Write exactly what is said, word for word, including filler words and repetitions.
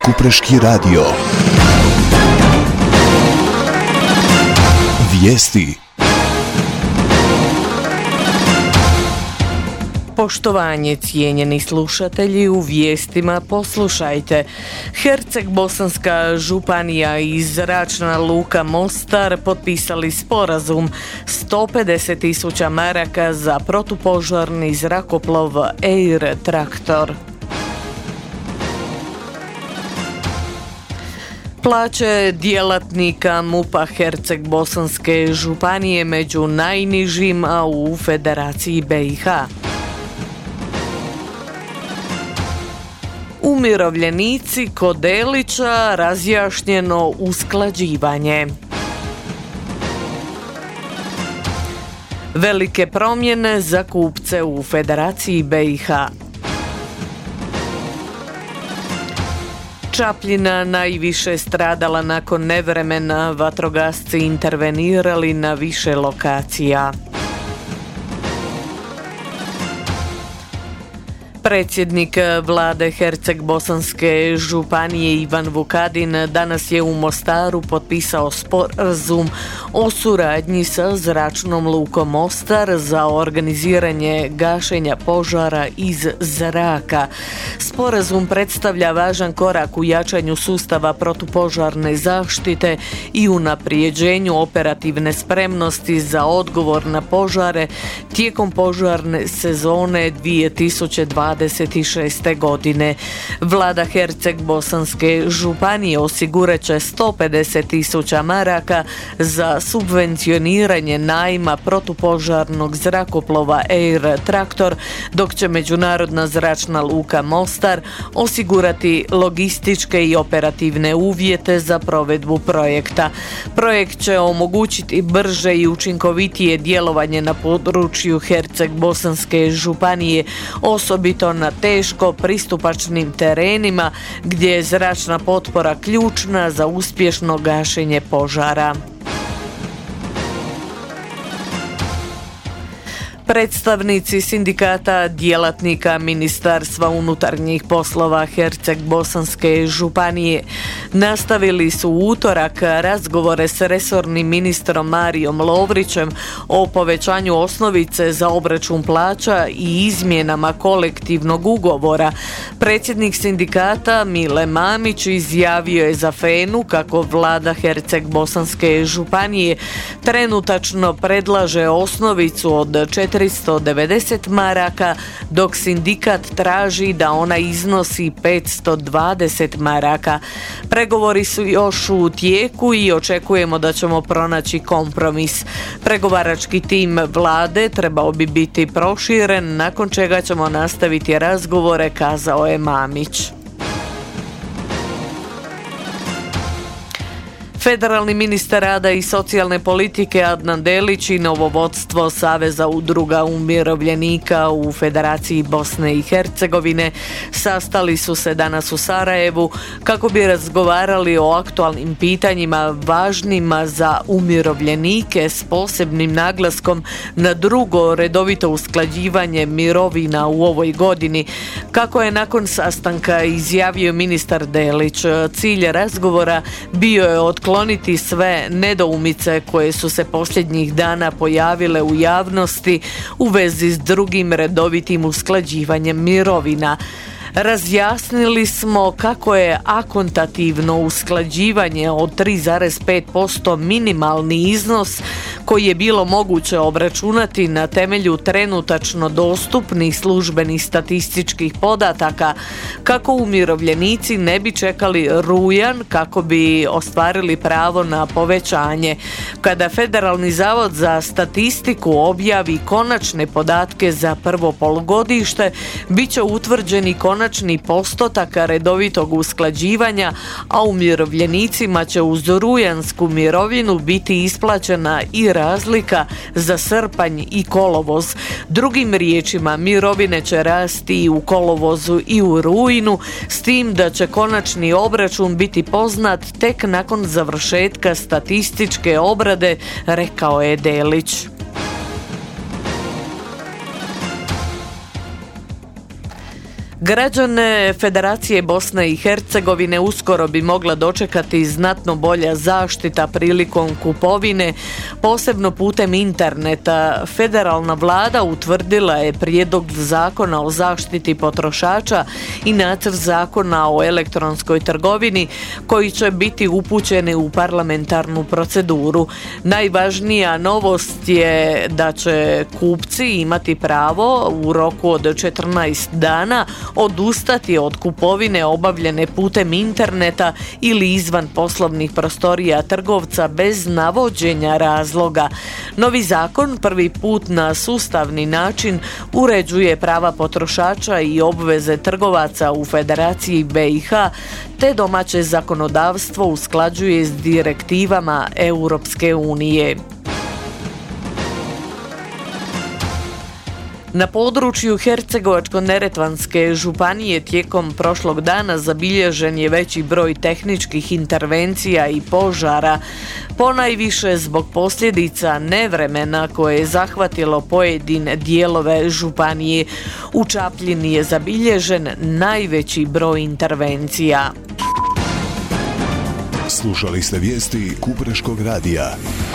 Kupreški radio. Vijesti. Poštovanje, cijenjeni slušatelji, u vijestima poslušajte. Herceg-Bosanska županija i Zračna luka Mostar potpisali sporazum sto pedeset tisuća maraka za protupožarni zrakoplov Air Traktor. Plaće djelatnika MUP-a Herceg-Bosanske županije među najnižima u Federaciji B i H. Umirovljenici kod Delića, razjašnjeno usklađivanje. Velike promjene za kupce u Federaciji B i H. Čapljina najviše stradala nakon nevremena, vatrogasci intervenirali na više lokacija. Predsjednik vlade Herceg-Bosanske županije Ivan Vukadin danas je u Mostaru potpisao sporazum o suradnji sa Zračnom lukom Mostar za organiziranje gašenja požara iz zraka. Sporazum predstavlja važan korak u jačanju sustava protupožarne zaštite i unaprijeđenju operativne spremnosti za odgovor na požare tijekom požarne sezone dvije tisuće dvadeset šeste. godine. Vlada Herceg-Bosanske županije osigurat će sto pedeset tisuća maraka za subvencioniranje najma protupožarnog zrakoplova Air Traktor, dok će Međunarodna zračna luka Mostar osigurati logističke i operativne uvjete za provedbu projekta. Projekt će omogućiti brže i učinkovitije djelovanje na području Herceg-Bosanske županije, osobito na teško pristupačnim terenima gdje je zračna potpora ključna za uspješno gašenje požara. Predstavnici sindikata djelatnika Ministarstva unutarnjih poslova Herceg-Bosanske županije nastavili su u utorak razgovore s resornim ministrom Marijom Lovrićem o povećanju osnovice za obračun plaća i izmjenama kolektivnog ugovora. Predsjednik sindikata Mile Mamić izjavio je za Fenu kako vlada Herceg-Bosanske županije trenutačno predlaže osnovicu od četiristo devedeset maraka, dok sindikat traži da ona iznosi petsto dvadeset maraka. Pregovori su još u tijeku i očekujemo da ćemo pronaći kompromis. Pregovarački tim vlade trebao bi biti proširen, nakon čega ćemo nastaviti razgovore, kazao je Mamić. Federalni ministar rada i socijalne politike Adnan Delić i novo vodstvo Saveza udruga umirovljenika u Federaciji Bosne i Hercegovine sastali su se danas u Sarajevu kako bi razgovarali o aktualnim pitanjima važnima za umirovljenike s posebnim naglaskom na drugo redovito usklađivanje mirovina u ovoj godini. Kako je nakon sastanka izjavio ministar Delić, cilj razgovora bio je otkloniti Kloniti sve nedoumice koje su se posljednjih dana pojavile u javnosti u vezi s drugim redovitim usklađivanjem mirovina. Razjasnili smo kako je akontativno usklađivanje od tri zarez pet posto minimalni iznos koji je bilo moguće obračunati na temelju trenutačno dostupnih službenih statističkih podataka, kako umirovljenici ne bi čekali rujan kako bi ostvarili pravo na povećanje. Kada Federalni zavod za statistiku objavi konačne podatke za prvo polugodište, bit će utvrđeni konačni postotak redovitog usklađivanja, a umirovljenicima će uz rujansku mirovinu biti isplaćena i razlika za srpanj i kolovoz. Drugim riječima, mirovine će rasti i u kolovozu i u rujnu, s tim da će konačni obračun biti poznat tek nakon završetka statističke obrade, rekao je Delić. Građane Federacije Bosne i Hercegovine uskoro bi mogla dočekati znatno bolja zaštita prilikom kupovine, posebno putem interneta. Federalna vlada utvrdila je prijedlog zakona o zaštiti potrošača i nacrt zakona o elektronskoj trgovini koji će biti upućeni u parlamentarnu proceduru. Najvažnija novost je da će kupci imati pravo u roku od četrnaest dana odustati od kupovine obavljene putem interneta ili izvan poslovnih prostorija trgovca bez navođenja razloga. Novi zakon prvi put na sustavni način uređuje prava potrošača i obveze trgovaca u Federaciji B i H, te domaće zakonodavstvo usklađuje s direktivama Europske unije. Na području Hercegovačko-neretvanske županije tijekom prošlog dana zabilježen je veći broj tehničkih intervencija i požara, ponajviše zbog posljedica nevremena koje je zahvatilo pojedine dijelove županije. U Čapljini je zabilježen najveći broj intervencija. Slušali ste vijesti Kupreškog radija.